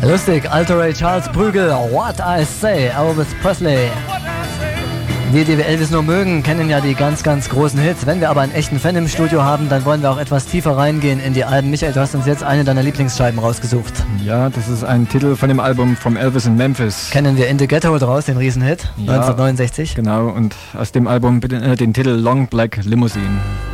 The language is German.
Lustig, Alter Ray Charles Prügel, What I Say, Elvis Presley. Wir, die wir Elvis nur mögen, kennen ja die ganz, ganz großen Hits. Wenn wir aber einen echten Fan im Studio haben, dann wollen wir auch etwas tiefer reingehen in die Alben. Michael, du hast uns jetzt eine deiner Lieblingsscheiben rausgesucht. Ja, das ist ein Titel von dem Album From Elvis in Memphis. Kennen wir In the Ghetto draus, den Riesenhit, ja, 1969. Genau, und aus dem Album den Titel Long Black Limousine.